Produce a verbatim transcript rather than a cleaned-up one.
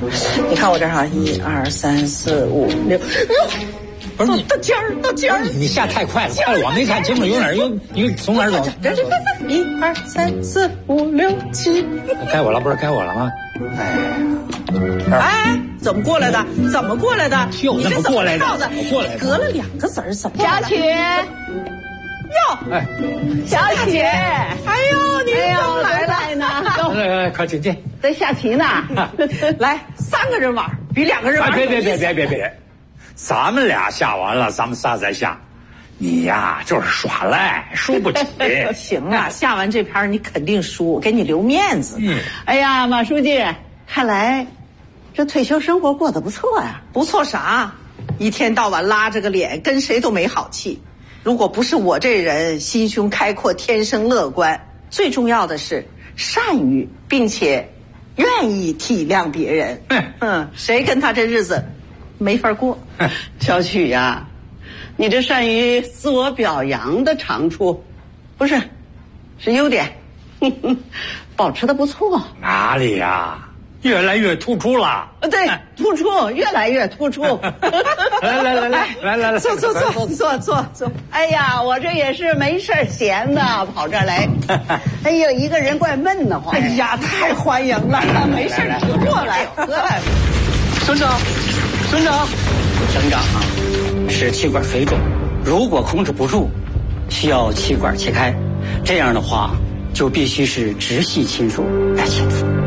你看我这儿哈，一二三四五六， 不是你到尖儿到尖儿， 你下太快了，快了我没看清楚，有哪儿有你从哪儿走？ 这这这，一二三四五六七， 该我了，不是该我了吗？哎呀， 哎，怎么过来的？怎么过来的？ 又怎么过来的？ 怎么过来的？隔了两个子儿，怎么？ 小曲， 哟， 哎， 小曲， 哎呦，你哎呦， 来了来呢， 来来来，快请进。 在下棋呢。 来，三个人玩，比两个人玩。 别别别别别别，咱们俩下完了，咱们仨再下。你呀，就是耍赖，输不起。 行啊，下完这盘你肯定输，我给你留面子。 嗯， 哎呀，马书记，看来这退休生活过得不错呀。 不错啥？一天到晚拉着个脸，跟谁都没好气。如果不是我这人心胸开阔，天生乐观，最重要的是善于并且愿意体谅别人。嗯，谁跟他这日子没法过？ 小曲呀，你这善于自我表扬的长处，不是，是优点，保持的不错。 哪里呀？越来越突出了。 对，突出，越来越突出。 来来来来来来来， 坐坐坐坐坐坐。 哎呀，我这也是没事闲的，跑这儿来。哎呦，一个人怪闷得慌。 哎呀，太欢迎了，没事你过来喝来。 省长，省长，省长啊，是气管水肿，如果控制不住，需要气管切开，这样的话就必须是直系亲属来亲自。